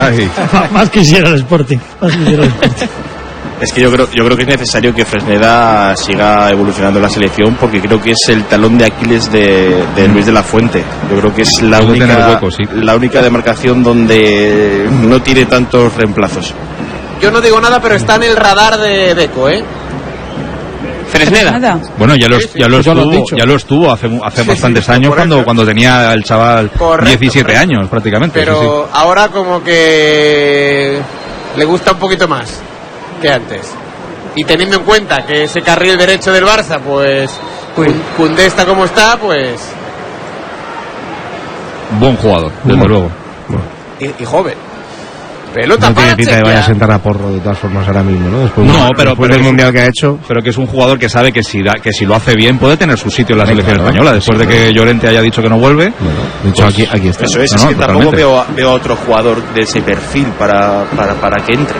Más quisiera el Sporting. Es que yo creo que es necesario que Fresneda siga evolucionando en la selección, porque creo que es el talón de Aquiles de Luis de la Fuente. Yo creo que es la única demarcación donde no tiene tantos reemplazos. Yo no digo nada, pero está en el radar de Deco, Fresneda. Bueno, ya lo estuvo hace bastantes años, cuando tenía el chaval 17 años prácticamente. Pero ahora como que le gusta un poquito más que antes. Y teniendo en cuenta que ese carril derecho del Barça, pues Koundé está como está, pues... Buen jugador, desde luego. Y joven. Pelota no para tiene pinta de vaya a sentar a Porro de todas formas ahora mismo, ¿no? Después del mundial que ha hecho. Pero que es un jugador que sabe que si lo hace bien puede tener su sitio en la selección española, después de que Llorente haya dicho que no vuelve. De hecho, aquí está. Eso es que tampoco veo a otro jugador de ese perfil para que entre.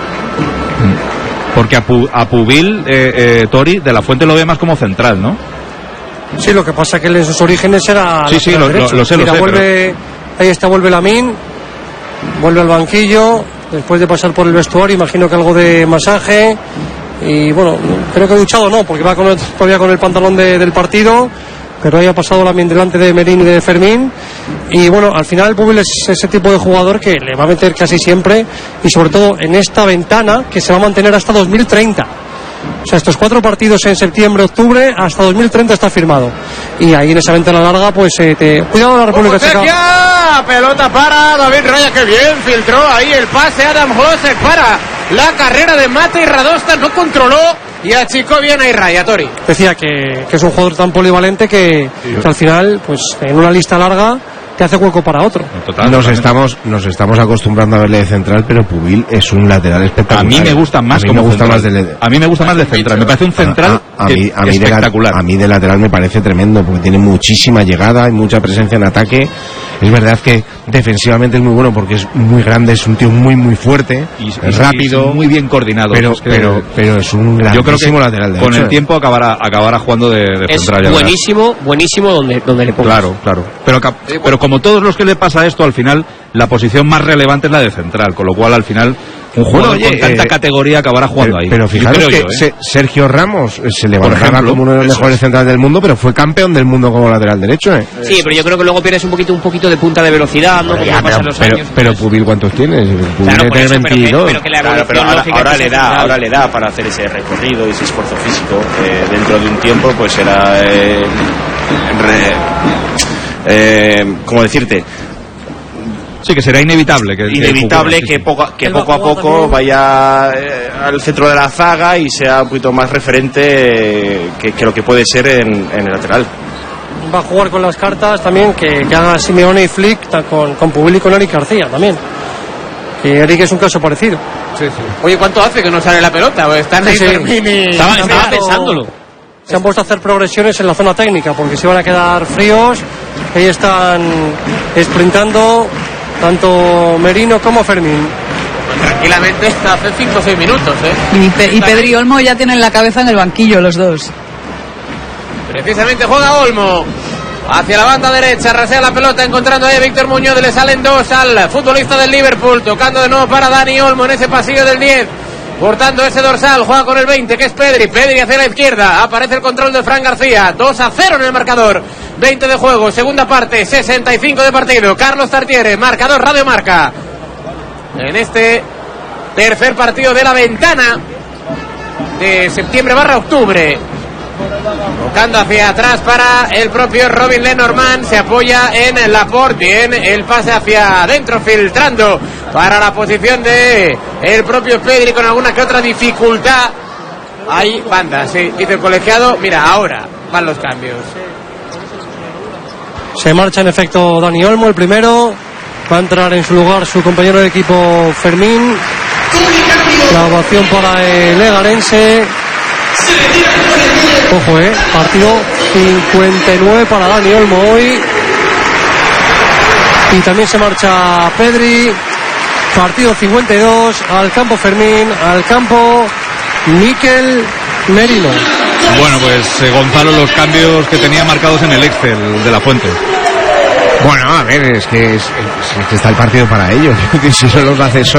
Porque a Pubil, Tori, de la Fuente lo ve más como central, ¿no? Sí, lo que pasa es que en sus orígenes era... Sí, lo sé. Ahí está, vuelve Lamine, vuelve al banquillo, después de pasar por el vestuario, imagino que algo de masaje, y bueno, creo que duchado no, porque va todavía con el pantalón del partido, pero ahí ha pasado Lamine delante de Merín y de Fermín, y bueno, al final Pubil es ese tipo de jugador que le va a meter casi siempre, y sobre todo en esta ventana que se va a mantener hasta 2030. O sea, estos 4 partidos en septiembre, octubre, hasta 2030 está firmado. Y ahí en esa ventana larga, pues cuidado la República Checa. Pelota para David Raya, que bien filtró ahí el pase. Adam Hosek para la carrera de Matej Radosta, no controló y achicó bien ahí Raya, Tori. Decía que es un jugador tan polivalente que al final, pues en una lista larga te hace hueco para otro. Nos estamos acostumbrando a verle de central, pero Pubil es un lateral espectacular. A mí me gusta más de central. Me parece un central espectacular. A mí de lateral me parece tremendo, porque tiene muchísima llegada y mucha presencia en ataque. Es verdad que defensivamente es muy bueno, porque es muy grande, es un tío muy muy fuerte, es rápido, muy bien coordinado. Pero es un grandísimo lateral. Con el tiempo acabará jugando de central. Es buenísimo donde le pongas. Claro. Pero como todos los que le pasa esto, al final la posición más relevante es la de central, con lo cual al final un jugador con tanta categoría acabará jugando ahí. Pero fijaros que Sergio Ramos se levantaba como uno de los mejores centrales del mundo, pero fue campeón del mundo como lateral derecho. Sí, pero yo creo que luego pierdes un poquito de punta de velocidad, ¿no? Pero Pubil, ¿cuántos tienes? Pubil tiene 22. Pero ahora le da para hacer ese recorrido y ese esfuerzo físico. Dentro de un tiempo pues será ¿cómo decirte? Sí, que será inevitable que poco a poco vaya al centro de la zaga y sea un poquito más referente que lo que puede ser en el lateral. Va a jugar con las cartas también que haga Simeone y Flick con Pubil y con Eric García también, que Eric es un caso parecido. Sí. Oye, ¿cuánto hace que no sale la pelota? Pues están ahí estaba pensándolo. Se han puesto a hacer progresiones en la zona técnica porque se van a quedar fríos. Ahí están sprintando tanto Merino como Fermín. Tranquilamente hace 5 o 6 minutos, Y Pedri y Olmo ya tienen la cabeza en el banquillo los dos. Precisamente juega Olmo hacia la banda derecha, rasea la pelota, encontrando ahí a Víctor Muñoz, le salen 2 al futbolista del Liverpool, tocando de nuevo para Dani Olmo en ese pasillo del 10. Cortando ese dorsal, juega con el 20, que es Pedri hacia la izquierda, aparece el control de Fran García, 2-0 en el marcador, 20 de juego, segunda parte, 65 de partido, Carlos Tartiere, marcador Radio Marca, en este tercer partido de la ventana de septiembre/octubre, tocando hacia atrás para el propio Robin Lenormand, se apoya en Laporte, bien el pase hacia adentro, filtrando para la posición de el propio Pedri con alguna que otra dificultad. Hay banda, sí, dice el colegiado. Mira, ahora van los cambios. Se marcha en efecto Dani Olmo, el primero. Va a entrar en su lugar su compañero de equipo Fermín. La ovación para el legarense. Ojo, partido 59 para Dani Olmo hoy. Y también se marcha Pedri. Partido 52, al campo Fermín, al campo Mikel Merino. Bueno, pues Gonzalo, los cambios que tenía marcados en el Excel de la Fuente. Bueno, a ver, es que está el partido para ellos. Si solo los hace